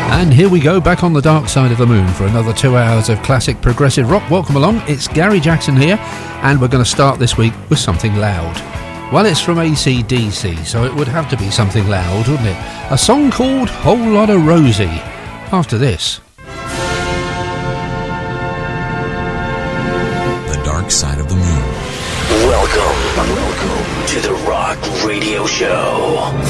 And here we go, back on the dark side of the moon for another 2 hours of classic progressive rock. Welcome along, it's Gary Jackson here, and we're going to start this week with something loud. Well, it's from AC/DC, so it would have to be something loud, wouldn't it? A song called Whole Lotta Rosie. After this. The Dark Side of the Moon. Welcome to the Rock Radio Show.